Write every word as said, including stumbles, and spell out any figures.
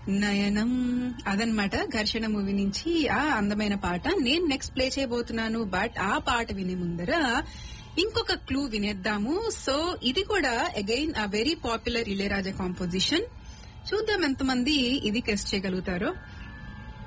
నయనం అదనమాట ఘర్షణ మూవీ నుంచి ఆ అందమైన పాట నేను నెక్స్ట్ ప్లే చేయబోతున్నాను. బట్ ఆ పాట వినే ముందర ఇంకొక క్లూ వినేద్దాము. సో ఇది కూడా అగైన్ ఆ వెరీ పాపులర్ ఇళయరాజా కాంపోజిషన్. చూద్దాం ఎంతమంది ఇది గెస్ట్ చేయగలుగుతారో.